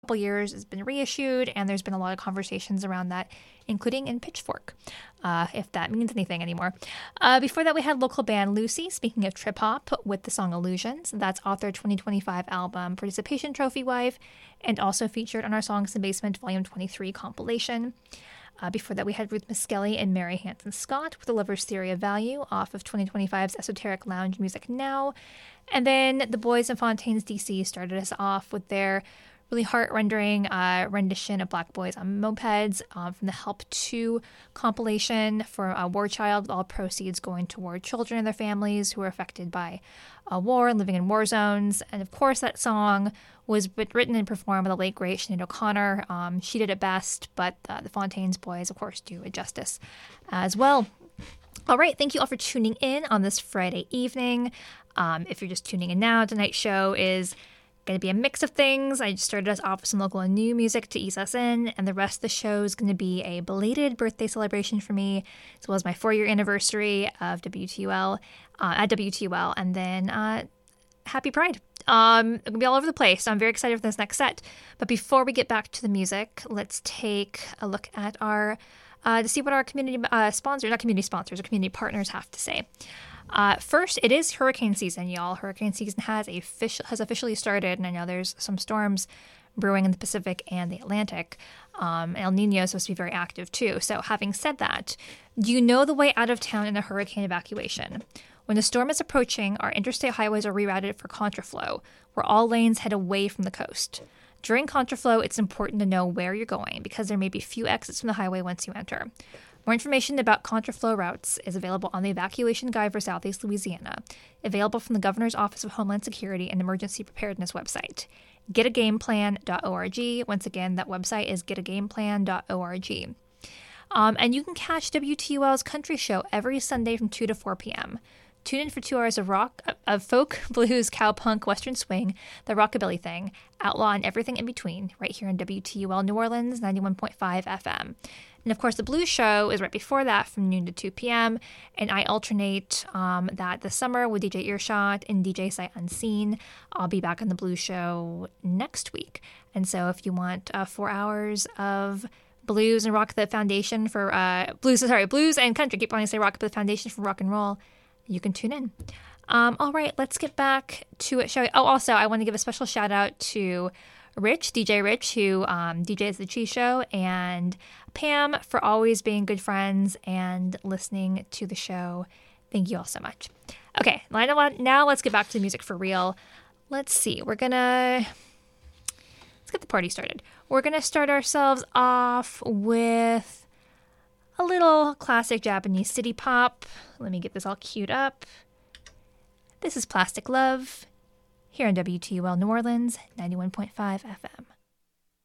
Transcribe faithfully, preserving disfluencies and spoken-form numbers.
couple years has been reissued, and there's been a lot of conversations around that, including in Pitchfork, uh, if that means anything anymore. Uh, before that, we had local band Lucy, speaking of trip-hop, with the song Illusions. That's off their twenty twenty-five album Participation Trophy Wife, and also featured on our Songs in the Basement Volume twenty-three compilation. Uh, before that, we had Ruth Miskelly and Mary Hanson Scott with The Lover's Theory of Value off of twenty twenty-five's Esoteric Lounge Music Now. And then the Boys and Fontaines D C started us off with their really heart-rendering uh, rendition of Black Boys on Mopeds um, from the Help two compilation for uh, War Child, with all proceeds going toward children and their families who were affected by uh, war and living in war zones. And of course, that song was written and performed by the late, great Sinead O'Connor. Um, she did it best, but uh, the Fontaines Boys, of course, do it justice as well. All right, thank you all for tuning in on this Friday evening. Um, if you're just tuning in now, tonight's show is going to be a mix of things. I just started us off with some local and new music to ease us in, and the rest of the show is going to be a belated birthday celebration for me, as well as my four-year anniversary of W T U L, uh, at W T U L, and then uh, Happy Pride. Um, it's going to be all over the place, so I'm very excited for this next set. But before we get back to the music, let's take a look at our, uh, to see what our community uh, sponsors, not community sponsors, or community partners have to say. Uh, first, it is hurricane season, y'all. Hurricane season has a fish, has officially started, and I know there's some storms brewing in the Pacific and the Atlantic. Um, El Nino is supposed to be very active too. So having said that, do you know the way out of town in a hurricane evacuation? When the storm is approaching, our interstate highways are rerouted for contraflow, where all lanes head away from the coast. During contraflow, it's important to know where you're going, because there may be few exits from the highway once you enter. More information about contraflow routes is available on the Evacuation Guide for Southeast Louisiana, available from the Governor's Office of Homeland Security and Emergency Preparedness website, get a game plan dot org. Once again, that website is get a game plan dot org. Um, and you can catch W T U L's Country Show every Sunday from two to four p.m. Tune in for two hours of rock, of folk, blues, cowpunk, western swing, the rockabilly thing, outlaw, and everything in between, right here on W T U L New Orleans, ninety-one point five F M. And of course, the blues show is right before that from noon to two p.m. And I alternate um, that this summer with D J Earshot and D J Sight Unseen. I'll be back on the blues show next week. And so if you want uh, four hours of blues and rock the foundation for uh, blues, sorry, blues and country, keep wanting to say rock the foundation for rock and roll, you can tune in. Um, all right, let's get back to it, shall we? Oh, also, I want to give a special shout out to Rich, D J Rich, who um, D Js the Cheese Show, and Pam for always being good friends and listening to the show. Thank you all so much. Okay, now let's get back to the music for real. Let's see. We're going to... Let's get the party started. We're going to start ourselves off with a little classic Japanese city pop. Let me get this all queued up. This is Plastic Love here on W T U L New Orleans, ninety-one point five F M.